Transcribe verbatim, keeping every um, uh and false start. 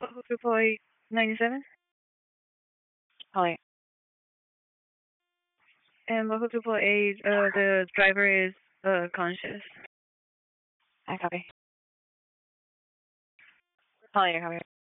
Triple eight ninety seven. Holly. And local triple eight, uh, the driver is uh conscious. I copy. Holly, I copy.